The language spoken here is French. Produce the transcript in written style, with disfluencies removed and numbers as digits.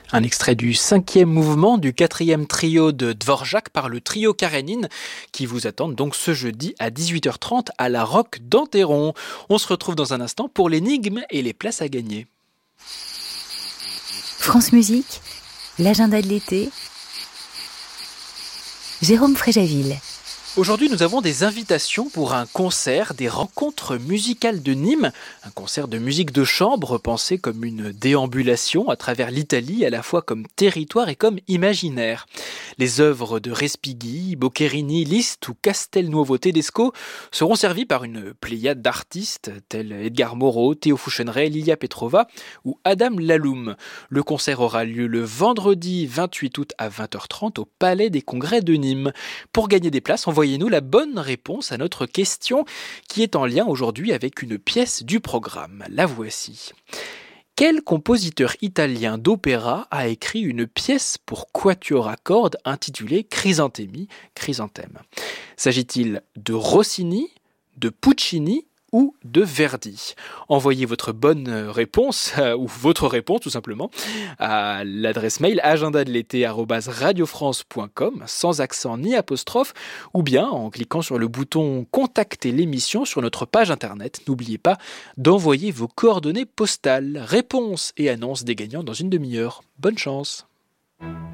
Un extrait du 5e mouvement du 4e trio de Dvorak par le trio Karénine qui vous attendent donc ce jeudi à 18h30 à la Roque d'Enterron. On se retrouve dans un instant pour l'énigme et les places à gagner. France Musique, l'agenda de l'été, Jérôme Fréjaville. Aujourd'hui, nous avons des invitations pour un concert des Rencontres musicales de Nîmes, un concert de musique de chambre pensé comme une déambulation à travers l'Italie, à la fois comme territoire et comme imaginaire. Les œuvres de Respighi, Boccherini, Liszt ou Castelnuovo Tedesco seront servies par une pléiade d'artistes tels Edgar Moreau, Théo Fouchenray, Lilia Petrova ou Adam Laloum. Le concert aura lieu le vendredi 28 août à 20h30 au Palais des Congrès de Nîmes. Pour gagner des places, envoyez-nous la bonne réponse à notre question qui est en lien aujourd'hui avec une pièce du programme. La voici. Quel compositeur italien d'opéra a écrit une pièce pour quatuor à cordes intitulée Chrysanthème? S'agit-il de Rossini, de Puccini ou de Verdi? Envoyez votre bonne réponse, ou votre réponse tout simplement, à l'adresse mail agendadelété@radiofrance.com, sans accent ni apostrophe, ou bien en cliquant sur le bouton « Contacter l'émission » sur notre page internet. N'oubliez pas d'envoyer vos coordonnées postales, réponses et annonces des gagnants dans une demi-heure. Bonne chance!